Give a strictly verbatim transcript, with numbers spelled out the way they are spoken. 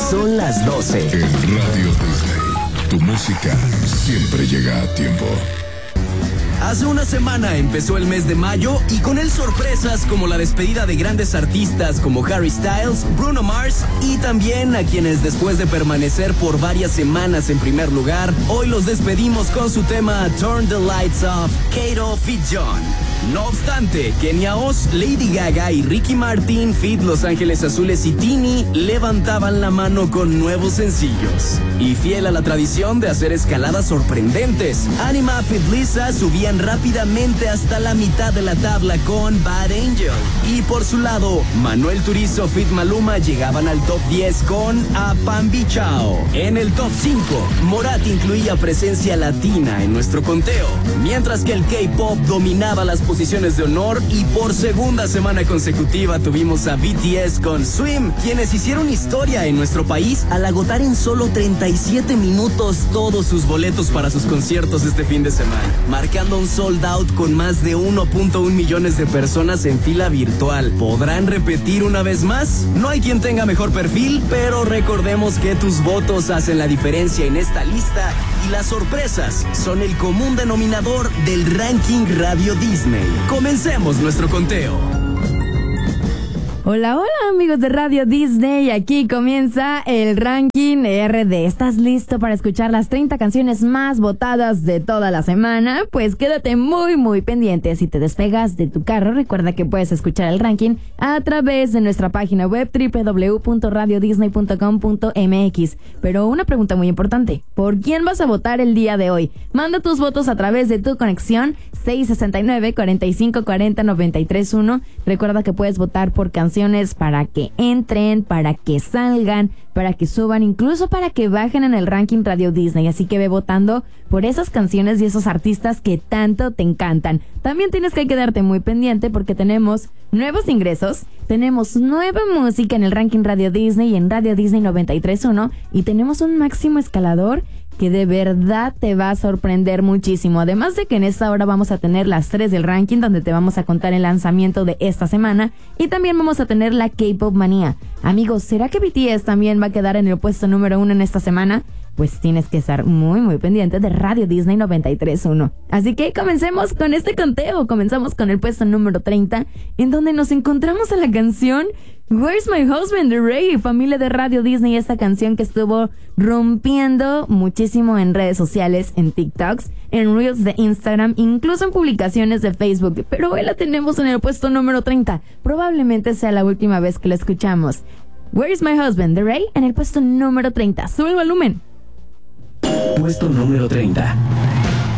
Son las doce. En Radio Disney, tu música siempre llega a tiempo. Hace una semana empezó el mes de mayo y con él sorpresas como la despedida de grandes artistas como Harry Styles, Bruno Mars y también a quienes después de permanecer por varias semanas en primer lugar, hoy los despedimos con su tema Turn the Lights Off, Kato feat. John. No obstante, Kenia Oz, Lady Gaga y Ricky Martin feat. Los Ángeles Azules y Tini levantaban la mano con nuevos sencillos. Y fiel a la tradición de hacer escaladas sorprendentes, Anima feat. Lisa subían rápidamente hasta la mitad de la tabla con Bad Angel. Y por su lado, Manuel Turizo feat. Maluma llegaban al top diez con Apambi Chao. En el top cinco, Morat incluía presencia latina en nuestro conteo, mientras que el K-pop dominaba las posiciones de honor y por segunda semana consecutiva tuvimos a B T S con Swim, quienes hicieron historia en nuestro país al agotar en solo treinta y siete minutos todos sus boletos para sus conciertos este fin de semana, marcando un sold out con más de uno punto uno millones de personas en fila virtual. ¿Podrán repetir una vez más? No hay quien tenga mejor perfil, pero recordemos que tus votos hacen la diferencia en esta lista y las sorpresas son el común denominador del ranking Radio Disney. Comencemos nuestro conteo. Hola, hola amigos de Radio Disney, aquí comienza el ranking R D. ¿Estás listo para escuchar las treinta canciones más votadas de toda la semana? Pues quédate muy muy pendiente. Si te despegas de tu carro, recuerda que puedes escuchar el ranking a través de nuestra página web doble u doble u doble u punto radio disney punto com punto m x. Pero una pregunta muy importante, ¿por quién vas a votar el día de hoy? Manda tus votos a través de tu conexión seis sesenta y nueve, cuarenta y cinco, cuarenta, noventa y tres, uno. Recuerda que puedes votar por canciones para que entren, para que salgan, para que suban, incluso para que bajen en el ranking Radio Disney. Así que ve votando por esas canciones y esos artistas que tanto te encantan. También tienes que quedarte muy pendiente porque tenemos nuevos ingresos, tenemos nueva música en el ranking Radio Disney y en Radio Disney noventa y tres punto uno y tenemos un máximo escalador que de verdad te va a sorprender muchísimo. Además de que en esta hora vamos a tener las tres del ranking, donde te vamos a contar el lanzamiento de esta semana, y también vamos a tener la K-Pop Manía. Amigos, ¿será que B T S también va a quedar en el puesto número uno en esta semana? Pues tienes que estar muy muy pendiente de Radio Disney noventa y tres punto uno. Así que comencemos con este conteo. Comenzamos con el puesto número treinta, en donde nos encontramos a la canción Where's My Husband de Rey, familia de Radio Disney. Esta canción que estuvo rompiendo muchísimo en redes sociales, en TikToks, en Reels de Instagram, incluso en publicaciones de Facebook. Pero hoy la tenemos en el puesto número treinta. Probablemente sea la última vez que la escuchamos. Where's My Husband de Rey en el puesto número treinta. Sube el volumen. Puesto número treinta.